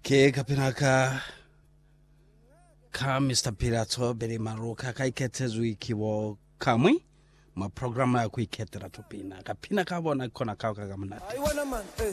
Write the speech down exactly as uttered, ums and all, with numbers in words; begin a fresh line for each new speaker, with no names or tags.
Okay, kapinaka ka Mister Pirato beri maruka ka iketezwe ikiwo kamwi ma programa ya kuiketera tupina kapina kabona kona kawa kagamna.